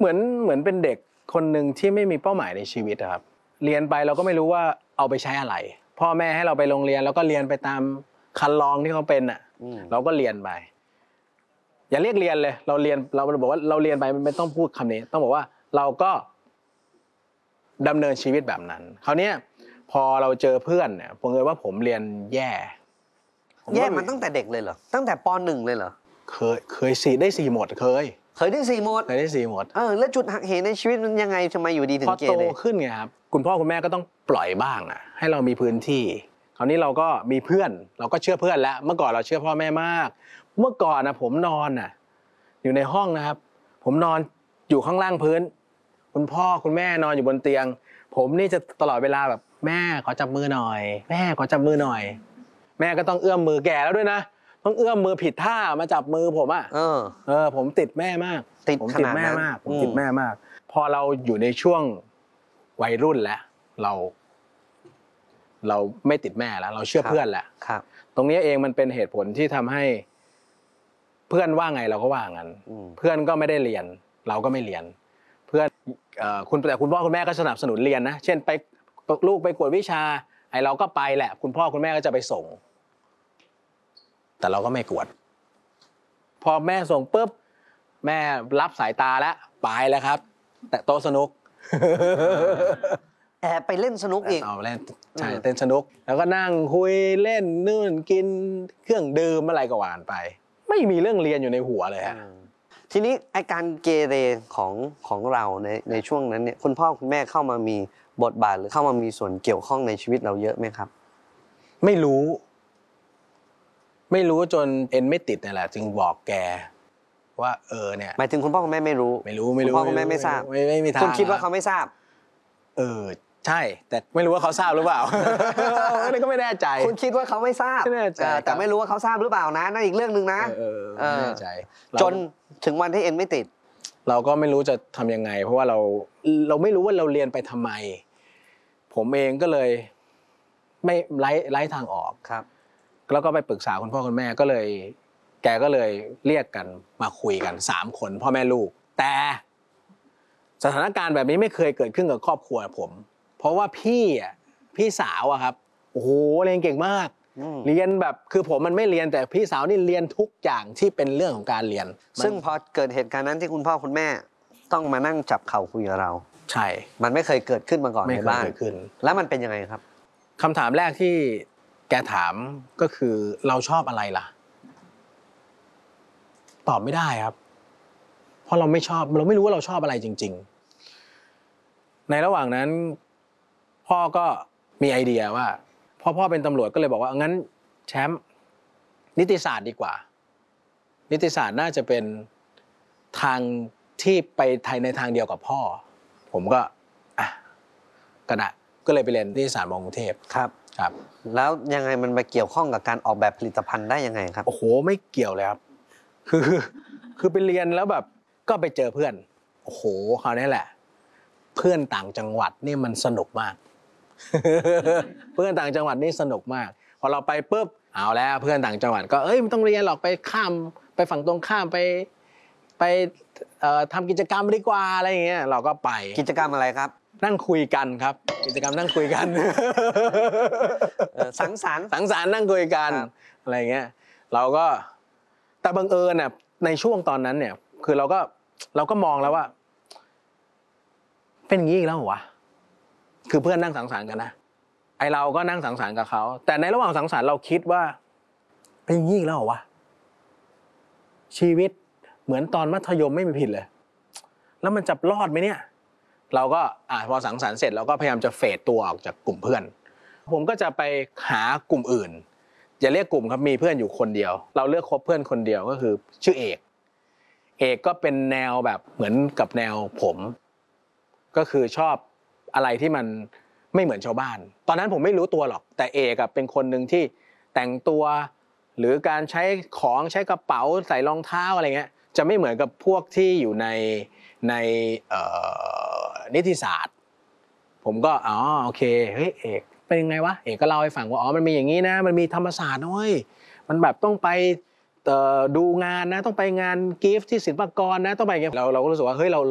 เหมือนเป็นเด็กคนหนึ่งที่ไม่มีเป้าหมายในชีวิตครับเรียนไปเราก็ไม่รู้ว่าเอาไปใช้อะไรพ่อแม่ให้เราไปโรงเรียนแล้วก็เรียนไปตามคันลองที่เขาเป็นอ่ะเราก็เรียนไปอย่าเรียกเรียนเลยเราเรียนเราบอกว่าเราเรียนไปไม่ต้องพูดคำนี้ต้องบอกว่าเราก็ดำเนินชีวิตแบบนั้นคราวนี้พอเราเจอเพื่อนเนี่ยผมเลยว่าผมเรียนแย่มันตั้งแต่เด็กเลยเหรอตั้งแต่ป.1 เลยเหรอเคยได้4หมดเคยได้4หมดแล้วจุดหักเหในชีวิตมันยังไงทำไมอยู่ดีถึงเกเรพอโตขึ้นไงครับคุณพ่อคุณแม่ก็ต้องปล่อยบ้างอ่ะให้เรามีพื้นที่คราวนี้เราก็มีเพื่อนเราก็เชื่อเพื่อนแล้วเมื่อก่อนเราเชื่อพ่อแม่มากเมื่อก่อนนะผมนอนอ่ะอยู่ในห้องนะครับผมนอนอยู่ข้างล่างพื้นคุณพ่อคุณแม่นอนอยู่บนเตียงผมนี่จะตลอดเวลาแบบแม่ขอจับมือหน่อยแม่ขอจับมือหน่อยแม่ก็ต้องเอื้อมมือแก่แล้วด้วยนะต้องเอื้อมมือผิดท่ามาจับมือผมอ่ะผมติดแม่มากผมติดแม่มากพอเราอยู่ในช่วงวัยรุ่นแล้วเราไม่ติดแม่แล้วเราเชื่อเพื่อนแล้วตรงนี้เองมันเป็นเหตุผลที่ทำให้เพื่อนว่าไงเราก็ว่างั้นเพื่อนก็ไม่ได้เรียนเราก็ไม่เรียนเพื่อนแต่คุณพ่อคุณแม่ก็สนับสนุนเรียนนะเช่นไปลูกไปกวดวิชาไอเราก็ไปแหละคุณพ่อคุณแม่ก็จะไปส่งแต่เราก็ไม่กวดพอแม่ส่งปุ๊บแม่รับสายตาแล้วไปแล้วครับแต่โต๊ะสนุกแอบไปเล่นสนุกอีกเล่นใช่เล่นสนุกแล้วก็นั่งคุยเล่นนู่นกินเครื่องดื่มอะไรก็หวานไปไม่มีเรื่องเรียนอยู่ในหัวเลยฮะทีนี้ไอการเกเรของเราในช่วงนั้นเนี่ยคุณพ่อคุณแม่เข้ามามีบทบาทหรือเข้ามามีส่วนเกี่ยวข้องในชีวิตเราเยอะไหมครับไม่รู้จนเอ็นไม่ติดนี่แหละจึงบอกแกว่าเนี่ยหมายถึงคุณพ่อคุณแม่ไม่รู้คุณพ่อคุณแม่ไม่ทราบไม่มีทางคุณคิดว่าเขาไม่ทราบใช่แต่ไม่รู้ว่าเขาทราบหรือเปล่านี่ก็ไม่แน่ใจคุณคิดว่าเขาไม่ทราบแต่ไม่รู้ว่าเขาทราบหรือเปล่านะนั่นอีกเรื่องนึงนะไม่แน่ใจจนถึงวันที่เอ็นไม่ติดเราก็ไม่รู้จะทำยังไงเพราะว่าเราไม่รู้ว่าเราเรียนไปทำไมผมเองก็เลยไม่ไร้ทางออกครับแล้วก็ไปปรึกษาคุณพ่อคุณแม่แกก็เลยเรียกกันมาคุยกัน3คนพ่อแม่ลูกแต่สถานการณ์แบบนี้ไม่เคยเกิดขึ้นกับครอบครัวผมเพราะว่าพี่สาวอะครับโอ้โหเรียนเก่งมากเรียนแบบคือผมมันไม่เรียนแต่พี่สาวนี่เรียนทุกอย่างที่เป็นเรื่องของการเรียนซึ่งพอเกิดเหตุการณ์นั้นที่คุณพ่อคุณแม่ต้องมานั่งจับเข่าคุยกับเราใช่มันไม่เคยเกิดขึ้นมาก่อนในบ้านแล้วมันเป็นยังไงครับคำถามแรกที่แกถามก็คือเราชอบอะไรล่ะตอบไม่ได้ครับเพราะเราไม่ชอบเราไม่รู้ว่าเราชอบอะไรจริงๆในระหว่างนั้นพ่อก็มีไอเดียว่าพ่อเป็นตำรวจก็เลยบอกว่างั้นแชมป์นิติศาสตร์ดีกว่านิติศาสตร์น่าจะเป็นทางที่ไปในทางเดียวกับพ่อผมก็ก็ได้ก็เลยไปเรียนนิติศาสตร์ม.กรุงเทพครับแล้วยังไงมันไปเกี่ยวข้องกับการออกแบบผลิตภัณฑ์ได้ยังไงครับโอ้โหไม่เกี่ยวเลยครับคือไปเรียนแล้วแบบก็ไปเจอเพื่อนโอ้โหคราวนี้แหละเพื่อนต่างจังหวัดนี่มันสนุกมากเพื่อนต่างจังหวัดนี่สนุกมากพอเราไปปุ๊บเอาแล้วเพื่อนต่างจังหวัดก็ไม่ต้องเรียนหรอกไปข้ามไปฝั่งตรงข้ามไปทำกิจกรรมดีกว่าอะไรอย่างเงี้ยเราก็ไปกิจกรรมอะไรครับนั่งคุยกันครับกิจกรรมนั่งคุยกันสังสรรค์นั่งคุยกันอะไรเงี้ยเราก็แต่บังเอิญน่ะในช่วงตอนนั้นเนี่ยคือเราก็มองแล้วว่าเป็นอย่างนี้อีกแล้วเหรอวะคือเพื่อนนั่งสังสรรค์กันนะไอเราก็นั่งสังสรรค์กับเขาแต่ในระหว่างสังสรรค์เราคิดว่าเป็นอย่างนี้อีกแล้วเหรอวะชีวิตเหมือนตอนมัธยมไม่มีผิดเลยแล้วมันจะรอดไหมเนี่ยเราก็พอสังสรรค์เสร็จเราก็พยายามจะเฟดตัวออกจากกลุ่มเพื่อนผมก็จะไปหากลุ่มอื่นอย่าเรียกกลุ่มครับมีเพื่อนอยู่คนเดียวเราเลือกคบเพื่อนคนเดียวก็คือชื่อเอกก็เป็นแนวแบบเหมือนกับแนวผมก็คือชอบอะไรที่มันไม่เหมือนชาวบ้านตอนนั้นผมไม่รู้ตัวหรอกแต่เอกเป็นคนหนึ่งที่แต่งตัวหรือการใช้ของใช้กระเป๋าใส่รองเท้าอะไรเงี้ยจะไม่เหมือนกับพวกที่อยู่ในนิติศาสตร์ผมก็โอเคเฮ้ยเอกเป็นยังไงวะเอกก็เล่าให้ฟังว่ามันมีอย่างนี้นะมันมีธรรมศาสตร์ด้วยมันแบบต้องไปดูงานนะต้องไปงานกิฟต์ที่ศิลปากรนะต้องไปอย่างเงี้ยเราก็รู้สึกว่าเฮ้ยเรา